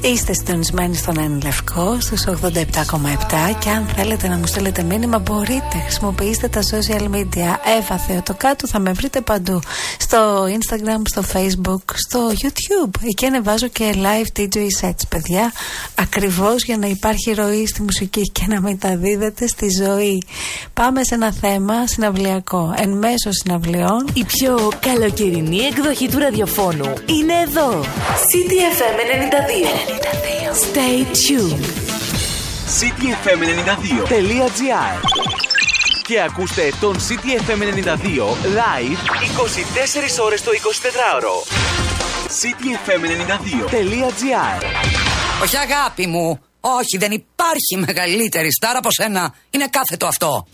Είστε συντονισμένοι στον Ένα Λευκό στους 87,7 και αν θέλετε να μου στείλετε μήνυμα μπορείτε. Χρησιμοποιήστε τα social media. Εύα Θεοτοκάτου, θα με βρείτε παντού. Στο Instagram, στο Facebook, στο YouTube. Εκεί ανεβάζω και live DJ sets, παιδιά. Ακριβώς για να υπάρχει ροή στη μουσική και να μεταδίδεται στη ζωή. Πάμε σε ένα θέμα συναυλιακό. Εν μέσω συναυλιών, η πιο καλοκαιρινή εκδοχή του ραδιοφώνου είναι εδώ. CTFM 92. Stay tuned. CTFM92.gr. Και ακούστε τον CTFM 92 live 24 ώρες το 24ωρο. CTFM92.gr. Όχι αγάπη μου, όχι, δεν υπάρχει μεγαλύτερη στάρα από σένα. Είναι κάθετο αυτό.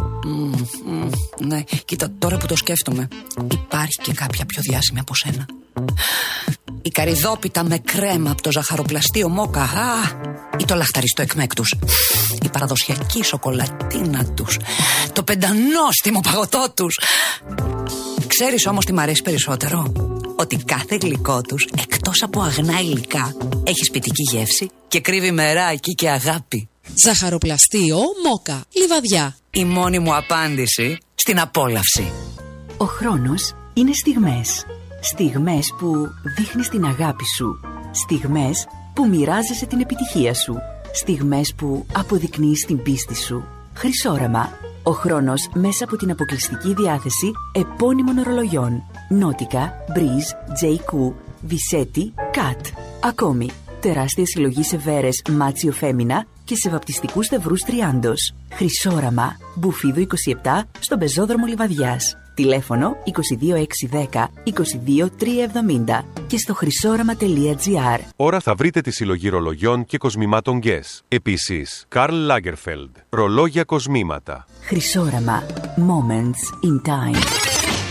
Ναι, κοίτα, τώρα που το σκέφτομαι, υπάρχει και κάποια πιο διάσημη από σένα. Η καρυδόπιτα με κρέμα από το ζαχαροπλαστείο Μόκα. Ή το λαχταριστό εκμέκ τους. Η παραδοσιακή σοκολατίνα τους. Το πεντανόστιμο παγωτό τους. Ξέρεις όμως τι μ' αρέσει περισσότερο? Ότι κάθε γλυκό τους, εκτός από αγνά υλικά, έχει σπιτική γεύση και κρύβει μεράκι και αγάπη. Ζαχαροπλαστείο Μόκα, Λιβαδιά. Η μόνη μου απάντηση στην απόλαυση. Ο χρόνος είναι στιγμές. Στιγμές που δείχνεις την αγάπη σου. Στιγμές που μοιράζεσαι την επιτυχία σου. Στιγμές που αποδεικνύεις την πίστη σου. Χρυσόραμα. Ο χρόνος μέσα από την αποκλειστική διάθεση επώνυμων ορολογιών. Νότικα, Breeze, JQ, Visetti, Cat. Ακόμη, τεράστια συλλογή σε βέρες Μάτσιο Φέμινα και σε βαπτιστικούς στευρούς Τριάντος. Χρυσόραμα. Μπουφίδου 27 στον πεζόδρομο Λιβαδιάς. Τηλέφωνο 22610 22370 και στο χρυσόραμα.gr. Ώρα θα βρείτε τη συλλογή ρολογιών και κοσμημάτων Guess. Επίσης, Karl Lagerfeld. Ρολόγια κοσμήματα. Χρυσόραμα. Moments in time.